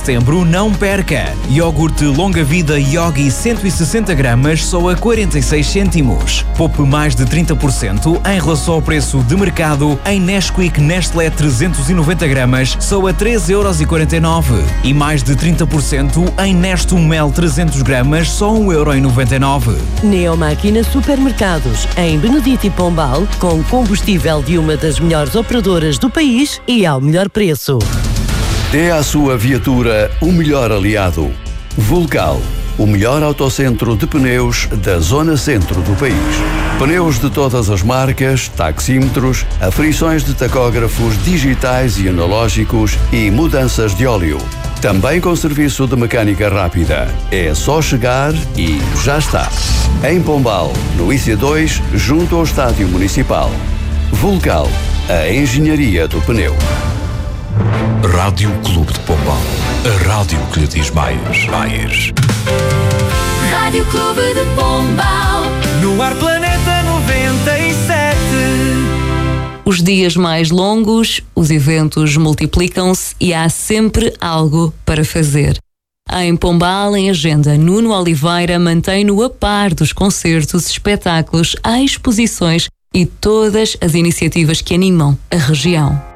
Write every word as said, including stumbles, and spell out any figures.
Setembro, não perca! Iogurte Longa Vida Yogi cento e sessenta gramas só a quarenta e seis cêntimos. Poupe mais de trinta por cento em relação ao preço de mercado em Nesquik Nestlé trezentos e noventa gramas só a treze euros e quarenta e nove. E mais de trinta por cento em Nestum Mel trezentos gramas só um euro e noventa e nove. Neomáquina Supermercados em Benedito e Pombal com combustível de uma das melhores operadoras do país e ao melhor preço. Dê à sua viatura o melhor aliado. Vulcal, o melhor autocentro de pneus da zona centro do país. Pneus de todas as marcas, taxímetros, aferições de tacógrafos digitais e analógicos e mudanças de óleo. Também com serviço de mecânica rápida. É só chegar e já está. Em Pombal, no I C dois, junto ao Estádio Municipal. Vulcal, a engenharia do pneu. Rádio Clube de Pombal. A rádio que lhe diz mais. mais. Rádio Clube de Pombal. No ar Planeta noventa e sete. Os dias mais longos, os eventos multiplicam-se e há sempre algo para fazer. Em Pombal, em agenda, Nuno Oliveira mantém-no a par dos concertos, espetáculos, exposições e todas as iniciativas que animam a região.